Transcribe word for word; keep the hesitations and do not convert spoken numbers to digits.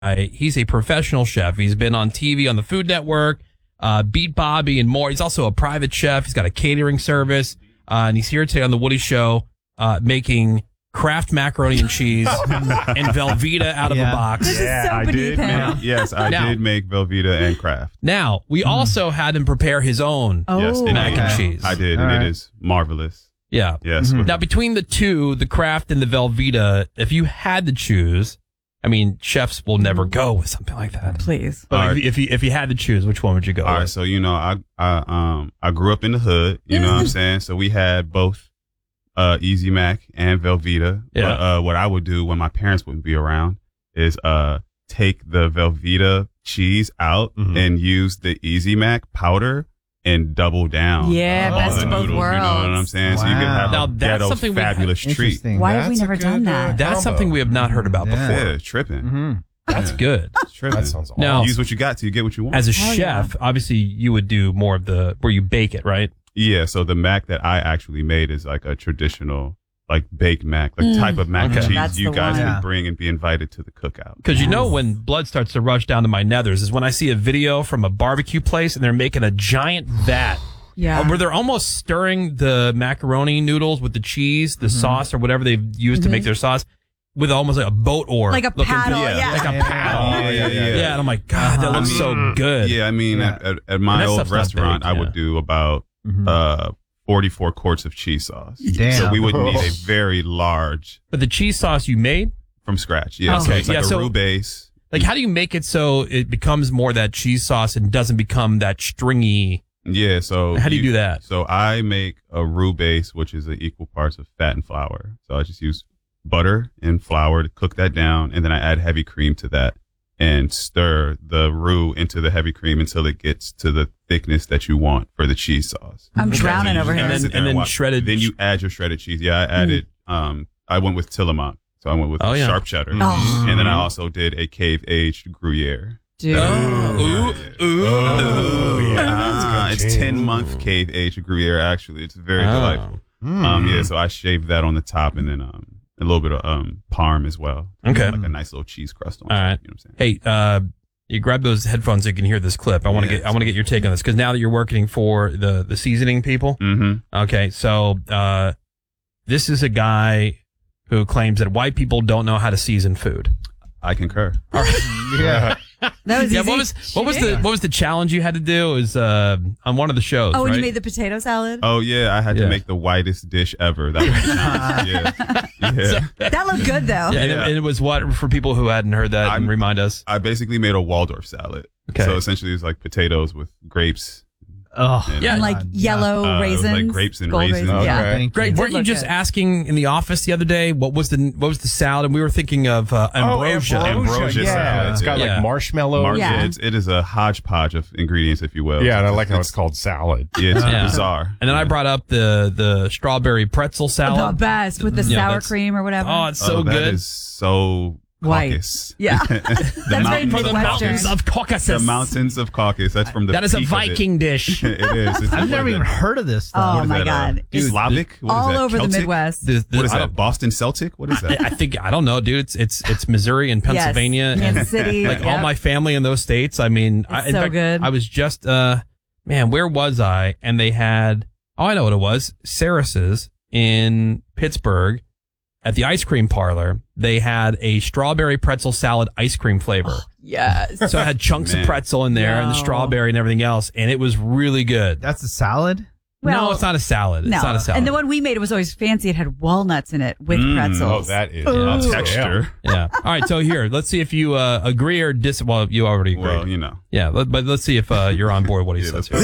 He's a professional chef. He's been on T V on the Food Network, uh, Beat Bobby, and more. He's also a private chef. He's got a catering service, uh, and he's here today on the Woody Show, uh, making Kraft macaroni and cheese and Velveeta out of Yeah. a box. This Yeah, is so I beneath did. him. Make, yes, I Now- did make Velveeta and Kraft. Now, we also had him prepare his own Oh. Yes, mac indeed. and cheese. I did, All and right. it is marvelous. Yeah. Yes. Now, between the two, the Kraft and the Velveeta, if you had to choose, I mean, chefs will never go with something like that. Please. But All if, right. you, if you if you had to choose, which one would you go All right, with? so you know, I I um I grew up in the hood. You know what I'm saying? So we had both uh Easy Mac and Velveeta. Yeah. But, uh, what I would do when my parents wouldn't be around is uh take the Velveeta cheese out Mhm. and use the Easy Mac powder and double down. Yeah, on best the of both noodles, you know what I'm worlds. saying? So you can Wow. have Now, a that's ghetto something we ha- fabulous treat. Interesting. Why have we That's a never good, done uh, that? That's combo. something we have not heard about Yeah. before. Yeah, tripping. Mm-hmm. That's good. It's tripping. That sounds awesome. Now- Use what you got till you get what you want. As a Hell yeah. chef, obviously you would do more of the where you bake it, right? Yeah, so the mac that I actually made is like a traditional, like baked mac, like Mm. type of mac Okay. and cheese That's you the guys one. can Yeah. bring and be invited to the cookout. Because you know when blood starts to rush down to my nethers is when I see a video from a barbecue place and they're making a giant vat Yeah. uh, where they're almost stirring the macaroni noodles with the cheese, the sauce, or whatever they've used to make their sauce with almost like a boat oar. Like a looking- paddle, yeah. yeah. Like a Yeah. paddle. Oh, yeah, yeah, yeah. Yeah, and I'm like, God, that Uh-huh. looks so good. Yeah, I mean, Yeah. At, at, at And my that old stuff's not restaurant, baked, I yeah. would do about Mhm. uh, forty-four quarts of cheese sauce. Damn. So we would need a very large But the cheese sauce you made, from scratch. Yeah, so Okay. it's like Yeah, a so- roux base. like, how do you make it so it becomes more that cheese sauce and doesn't become that stringy? Yeah, so How do you do that? So I make a roux base, which is an equal parts of fat and flour. So I just use butter and flour to cook that down, and then I add heavy cream to that and stir the roux into the heavy cream until it gets to the thickness that you want for the cheese sauce. I'm drowning You over just here. gotta And sit then- there and then watch. shredded- Then you add your shredded cheese. Yeah, I added. Um, I went with Tillamook, so I went with Oh, yeah. sharp cheddar, Oh. and then I also did a cave aged Gruyere. Dude. Ooh, ooh. Oh, yeah. Ah, That's a it's good ten change. month cave aged Gruyere. Actually, it's very Oh. delightful. Mm. Um, yeah, so I shaved that on the top, and then um, a little bit of um parm as well. Okay. like a nice little cheese crust on. All top, right. you know what I'm saying? Hey, uh, you grab those headphones so you can hear this clip. I want to Yeah. get I want to get your take on this because now that you're working for the the seasoning people. Mm-hmm. Okay, so uh, this is a guy who claims that white people don't know how to season food. I concur. Yeah. That was Yeah, easy. what was what was the what was the challenge you had to do? It was uh, on one of the shows. Oh, when right? you made the potato salad? Oh yeah, I had Yeah. to make the whitest dish ever. That was the challenge. yeah, yeah. That looked good, though. yeah, and, it, Yeah. and it was what for people who hadn't heard that and I'm- remind us. I basically made a Waldorf salad. Okay. So essentially, it's like potatoes with grapes. Oh. And, Yeah. And like yellow Uh, it was raisins. like grapes and gold raisins. Yeah. Okay. Thank Greg, you. weren't you look just good. asking in the office the other day what was the what was the salad? And we were thinking of uh, ambrosia. Oh, ambrosia. Ambrosia Yeah, salad. it's got Yeah. like marshmallow. Mar- Yeah. it's, it is a hodgepodge of ingredients, if you will. Yeah, and I like how it's called salad. Yeah, it's Yeah. bizarre. And then I brought up the the strawberry pretzel The salad. best with the Yeah, sour that's- cream or whatever. Oh, it's so oh, good. That is so White. caucus. Yeah. the That's very mountains, For the Midwestern. mountains of Caucasus. the mountains of Caucasus. That's from the. That is a peak of it. Viking dish. it is. It's, I've what never is even that? heard of this stuff. Oh, What is my that, uh, God. dude, Slavic? What is All that? over Celtic? the Midwest. The- the- What is I that? don't- Boston Celtic? What is that? I think I don't know, dude. It's it's it's Missouri and Pennsylvania Yes. and Kansas City. like all Yep. my family in those states. I mean, I, It's in so fact, good. I was just uh, man, where was I? And they had oh, I know what it was, Sarris's in Pittsburgh. At the ice cream parlor, they had a strawberry pretzel salad ice cream flavor. Yes. So it had chunks of Man. pretzel in there and the No. strawberry and everything else, and it was really good. That's a salad? no, Well, it's not a salad. No. It's not a salad. And the one we made, it was always fancy. It had walnuts in it with Mm. pretzels. Oh, that is Ooh. awesome. Texture. yeah. All right. So here, let's see if you uh, agree or dis. Well, you already agreed. Well, you know. yeah, let, but let's see if uh, you're on board with what he Yeah, says let's here.